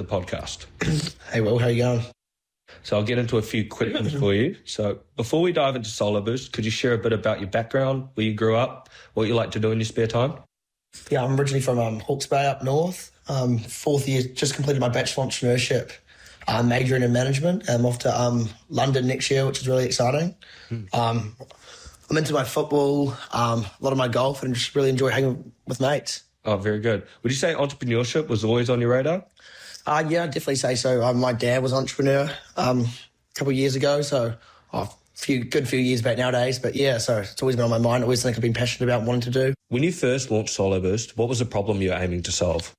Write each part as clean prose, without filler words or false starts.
podcast. Hey Will, how you going? So I'll get into a few questions for you. So before we dive into Solar Boost, could you share a bit about your background, where you grew up, what you like to do in your spare time? Yeah, I'm originally from Hawke's Bay up north. Fourth year, just completed my Bachelor of Entrepreneurship, majoring in management. I'm off to London next year, which is really exciting. I'm into my football, a lot of my golf, and just really enjoy hanging with mates. Oh, very good. Would you say entrepreneurship was always on your radar? Yeah, I'd definitely say so. My dad was an entrepreneur a couple of years ago, so a good few years back nowadays. But yeah, so it's always been on my mind. Always something I've been passionate about wanting to do. When you first launched Solar Boost, what was the problem you were aiming to solve?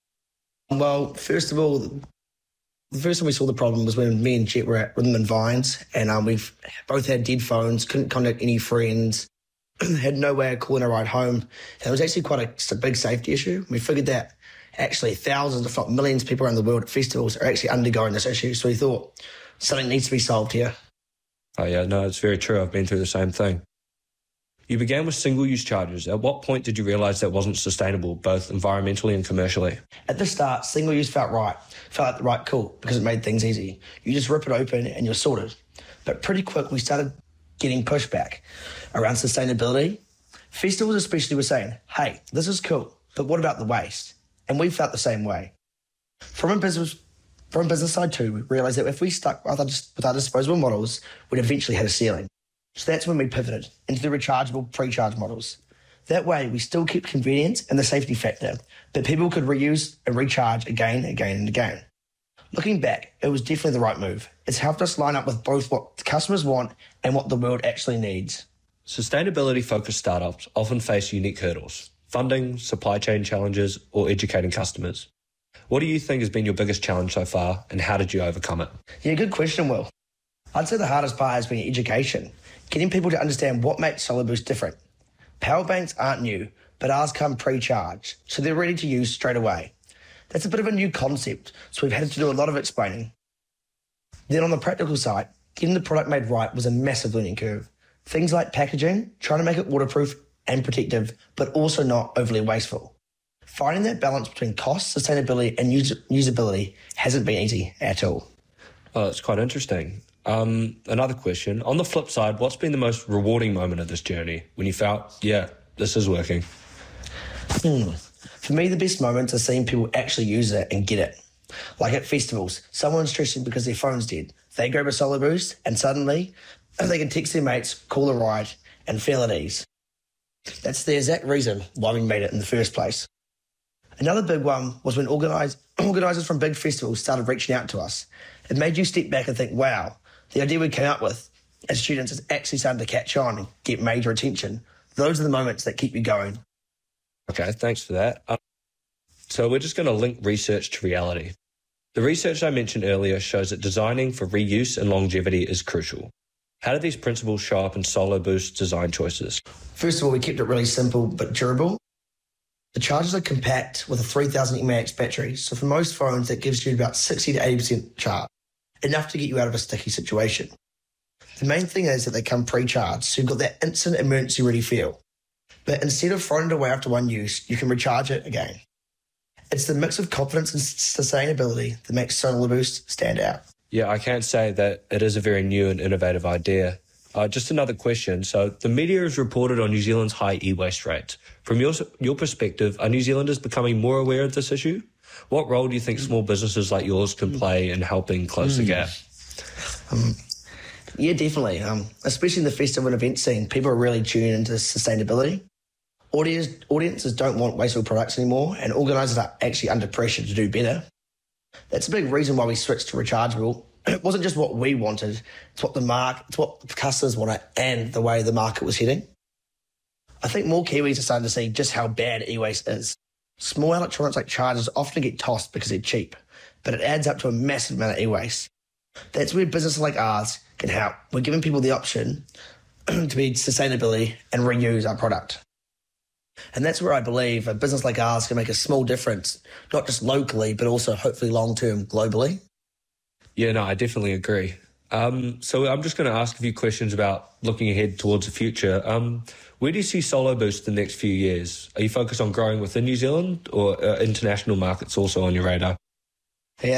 Well, first of all, the first time we saw the problem was when me and Jet were at Rhythm and Vines, and we've both had dead phones, couldn't contact any friends, had no way of calling a ride home. And it was actually quite a big safety issue. We figured that actually thousands, if not millions of people around the world at festivals are actually undergoing this issue. So we thought something needs to be solved here. Oh yeah, no, it's very true. I've been through the same thing. You began with single-use chargers. At what point did you realise that wasn't sustainable, both environmentally and commercially? At the start, single-use felt like the right call because it made things easy. You just rip it open and you're sorted. But pretty quick, we started getting pushback around sustainability. Festivals especially were saying, hey, this is cool, but what about the waste? And we felt the same way. From a business side too, we realised that if we stuck with our disposable models, we'd eventually hit a ceiling. So that's when we pivoted into the rechargeable pre-charge models. That way, we still kept convenience and the safety factor, but people could reuse and recharge again and again. Looking back, it was definitely the right move. It's helped us line up with both what the customers want and what the world actually needs. Sustainability-focused startups often face unique hurdles: funding, supply chain challenges, or educating customers. What do you think has been your biggest challenge so far, and how did you overcome it? Yeah, good question, Will. I'd say the hardest part has been education, getting people to understand what makes Solar Boost different. Power banks aren't new, but ours come pre-charged, so they're ready to use straight away. That's a bit of a new concept, so we've had to do a lot of explaining. Then on the practical side, getting the product made right was a massive learning curve. Things like packaging, trying to make it waterproof and protective, but also not overly wasteful. Finding that balance between cost, sustainability, and usability hasn't been easy at all. Oh, that's quite interesting. Another question. On the flip side, what's been the most rewarding moment of this journey when you felt, yeah, this is working? For me, the best moments are seeing people actually use it and get it. Like at festivals, someone's stressing because their phone's dead. They grab a Solar Boost and suddenly they can text their mates, call a ride, and feel at ease. That's the exact reason why we made it in the first place. Another big one was when organisers from big festivals started reaching out to us. It made you step back and think, wow, the idea we came up with as students is actually starting to catch on and get major attention. Those are the moments that keep you going. Okay, thanks for that. So we're just going to link research to reality. The research I mentioned earlier shows that designing for reuse and longevity is crucial. How do these principles show up in Solar Boost design choices? First of all, we kept it really simple but durable. The chargers are compact with a 3000 mAh battery, so for most phones that gives you about 60 to 80% charge, enough to get you out of a sticky situation. The main thing is that they come pre-charged, so you've got that instant emergency ready feel. But instead of throwing it away after one use, you can recharge it again. It's the mix of confidence and sustainability that makes Solar Boost stand out. Yeah, I can say that it is a very new and innovative idea. Just another question. So the media has reported on New Zealand's high e-waste rates. From your perspective, are New Zealanders becoming more aware of this issue? What role do you think small businesses like yours can play in helping close the gap? Yeah, definitely. Especially in the festival and event scene, people are really tuning into sustainability. Audiences don't want wasteful products anymore, and organisers are actually under pressure to do better. That's a big reason why we switched to rechargeable. It wasn't just what we wanted, it's what the customers wanted and the way the market was heading. I think more Kiwis are starting to see just how bad e-waste is. Small electronics like chargers often get tossed because they're cheap, but it adds up to a massive amount of e-waste. That's where businesses like ours can help. We're giving people the option to be sustainability and reuse our product. And that's where I believe a business like ours can make a small difference, not just locally, but also hopefully long-term globally. Yeah, no, I definitely agree. So I'm just going to ask a few questions about looking ahead towards the future. Where do you see Solar Boost in the next few years? Are you focused on growing within New Zealand or international markets also on your radar?